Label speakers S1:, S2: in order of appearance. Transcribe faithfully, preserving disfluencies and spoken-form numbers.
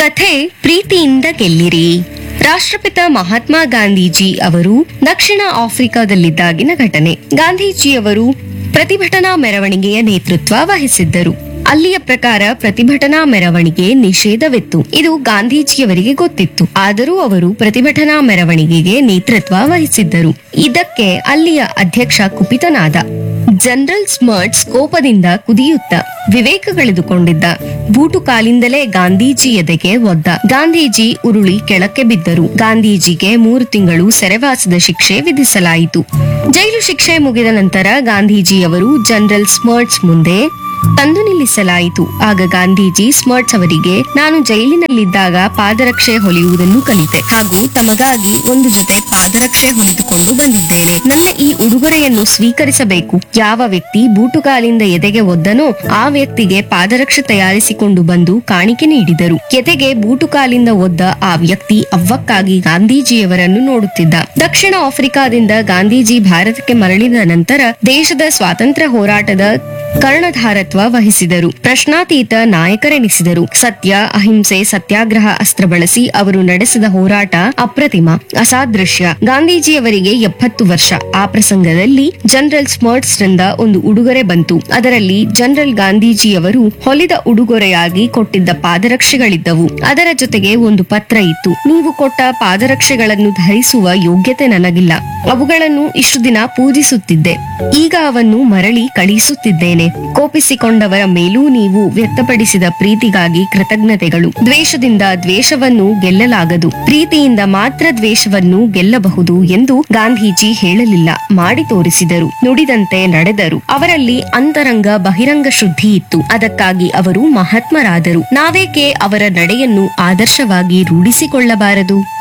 S1: ಕಥೆ ಪ್ರೀತಿಯಿಂದ ಗೆಲ್ಲಿರಿ. ರಾಷ್ಟ್ರಪಿತ ಮಹಾತ್ಮ ಗಾಂಧೀಜಿ ಅವರು ದಕ್ಷಿಣ ಆಫ್ರಿಕಾದಲ್ಲಿದ್ದಾಗಿನ ಘಟನೆ. ಗಾಂಧೀಜಿಯವರು ಪ್ರತಿಭಟನಾ ಮೆರವಣಿಗೆಯ ನೇತೃತ್ವ ವಹಿಸಿದ್ದರು. ಅಲ್ಲಿಯ ಪ್ರಕಾರ ಪ್ರತಿಭಟನಾ ಮೆರವಣಿಗೆ ನಿಷೇಧವಿತ್ತು. ಇದು ಗಾಂಧೀಜಿಯವರಿಗೆ ಗೊತ್ತಿತ್ತು. ಆದರೂ ಅವರು ಪ್ರತಿಭಟನಾ ಮೆರವಣಿಗೆಗೆ ನೇತೃತ್ವ ವಹಿಸಿದ್ದರು. ಇದಕ್ಕೆ ಅಲ್ಲಿಯ ಅಧ್ಯಕ್ಷ ಕುಪಿತನಾದ. ಜನರಲ್ ಸ್ಮರ್ಟ್ಸ್ ಕೋಪದಿಂದ ಕುದಿಯುತ್ತ ವಿವೇಕ ಕಳೆದುಕೊಂಡಿದ್ದ. ಬೂಟು ಕಾಲಿಂದಲೇ ಗಾಂಧೀಜಿ ಎದೆಗೆ ಒದ್ದ. ಗಾಂಧೀಜಿ ಉರುಳಿ ಕೆಳಕ್ಕೆ ಬಿದ್ದರು. ಗಾಂಧೀಜಿಗೆ ಮೂರು ತಿಂಗಳು ಸೆರೆವಾಸದ ಶಿಕ್ಷೆ ವಿಧಿಸಲಾಯಿತು. ಜೈಲು ಶಿಕ್ಷೆ ಮುಗಿದ ನಂತರ ಗಾಂಧೀಜಿಯವರು ಜನರಲ್ ಸ್ಮರ್ಟ್ಸ್ ಮುಂದೆ ತಂದು ನಿಲ್ಲಿಸಲಾಯಿತು. ಆಗ ಗಾಂಧೀಜಿ ಸ್ಮರ್ಟ್ಸ್ ಅವರಿಗೆ, ನಾನು ಜೈಲಿನಲ್ಲಿದ್ದಾಗ ಪಾದರಕ್ಷೆ ಹೊಲಿಯುವುದನ್ನು ಕಲಿತೆ ಹಾಗೂ ತಮಗಾಗಿ ಒಂದು ಜೊತೆ ಪಾದರಕ್ಷೆ ಹೊಲಿದುಕೊಂಡು ಬಂದಿದ್ದೇನೆ. ನನ್ನ ಈ ಉಡುಗೊರೆಯನ್ನು ಸ್ವೀಕರಿಸಬೇಕು. ಯಾವ ವ್ಯಕ್ತಿ ಬೂಟುಕಾಲಿಂದ ಎದೆಗೆ ಒದ್ದನೋ ಆ ವ್ಯಕ್ತಿಗೆ ಪಾದರಕ್ಷೆ ತಯಾರಿಸಿಕೊಂಡು ಬಂದು ಕಾಣಿಕೆ ನೀಡಿದರು. ಎದೆಗೆ ಬೂಟುಕಾಲಿಂದ ಒದ್ದ ಆ ವ್ಯಕ್ತಿ ಅವ್ವಕ್ಕಾಗಿ ಗಾಂಧೀಜಿಯವರನ್ನು ನೋಡುತ್ತಿದ್ದ. ದಕ್ಷಿಣ ಆಫ್ರಿಕಾದಿಂದ ಗಾಂಧೀಜಿ ಭಾರತಕ್ಕೆ ಮರಳಿದ ನಂತರ ದೇಶದ ಸ್ವಾತಂತ್ರ್ಯ ಹೋರಾಟದ ಕರ್ಣಧಾರತ್ವ ವಹಿಸಿದರು. ಪ್ರಶ್ನಾತೀತ ನಾಯಕರೆನಿಸಿದರು. ಸತ್ಯ, ಅಹಿಂಸೆ, ಸತ್ಯಾಗ್ರಹ ಅಸ್ತ್ರ ಬಳಸಿ ಅವರು ನಡೆಸಿದ ಹೋರಾಟ ಅಪ್ರತಿಮ, ಅಸಾದೃಶ್ಯ. ಗಾಂಧೀಜಿಯವರಿಗೆ ಎಪ್ಪತ್ತು ವರ್ಷ. ಆ ಪ್ರಸಂಗದಲ್ಲಿ ಜನರಲ್ ಸ್ಮರ್ಟ್ಸ್ ರಿಂದ ಒಂದು ಉಡುಗೊರೆ ಬಂತು. ಅದರಲ್ಲಿ ಜನರಲ್ ಗಾಂಧೀಜಿಯವರು ಹೊಲಿದ ಉಡುಗೊರೆಯಾಗಿ ಕೊಟ್ಟಿದ್ದ ಪಾದರಕ್ಷೆಗಳಿದ್ದವು. ಅದರ ಜೊತೆಗೆ ಒಂದು ಪತ್ರ ಇತ್ತು. ನೀವು ಕೊಟ್ಟ ಪಾದರಕ್ಷೆಗಳನ್ನು ಧರಿಸುವ ಯೋಗ್ಯತೆ ನನಗಿಲ್ಲ. ಅವುಗಳನ್ನು ಇಷ್ಟು ದಿನ ಪೂಜಿಸುತ್ತಿದ್ದೆ. ಈಗ ಅವನ್ನು ಮರಳಿ ಕಳುಹಿಸುತ್ತಿದ್ದೇನೆ. ಕೋಪಿಸಿಕೊಂಡವರ ಮೇಲೂ ನೀವು ವ್ಯಕ್ತಪಡಿಸಿದ ಪ್ರೀತಿಗಾಗಿ ಕೃತಜ್ಞತೆಗಳು. ದ್ವೇಷದಿಂದ ದ್ವೇಷವನ್ನು ಗೆಲ್ಲಲಾಗದು, ಪ್ರೀತಿಯಿಂದ ಮಾತ್ರ ದ್ವೇಷವನ್ನು ಗೆಲ್ಲಬಹುದು ಎಂದು ಗಾಂಧೀಜಿ ಹೇಳಲಿಲ್ಲ, ಮಾಡಿ ತೋರಿಸಿದರು. ನುಡಿದಂತೆ ನಡೆದರು. ಅವರಲ್ಲಿ ಅಂತರಂಗ ಬಹಿರಂಗ ಶುದ್ಧಿ ಇತ್ತು. ಅದಕ್ಕಾಗಿ ಅವರು ಮಹಾತ್ಮರಾದರು. ನಾವೇಕೆ ಅವರ ನಡೆಯನ್ನು ಆದರ್ಶವಾಗಿ ರೂಢಿಸಿಕೊಳ್ಳಬಾರದು?